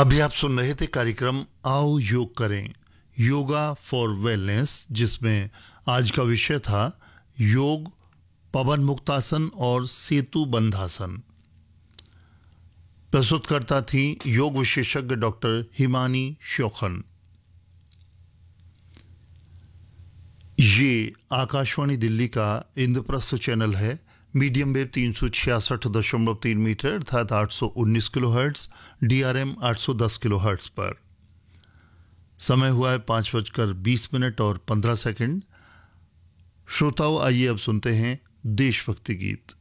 अभी आप सुन रहे थे कार्यक्रम आओ योग करें, योगा फॉर वेलनेस, जिसमें आज का विषय था योग, पवन मुक्तासन और सेतु बंधासन। प्रस्तुतकर्ता थी योग विशेषज्ञ डॉक्टर हिमानी शोखन। ये आकाशवाणी दिल्ली का इंद्रप्रस्थ चैनल है। मीडियम वेव 366.3 मीटर अर्थात 819 किलोहर्ट्ज, DRM 810 किलोहर्ट्ज पर। समय हुआ है 5:20 और 15 सेकंड। श्रोताओं, आइए अब सुनते हैं देशभक्ति गीत।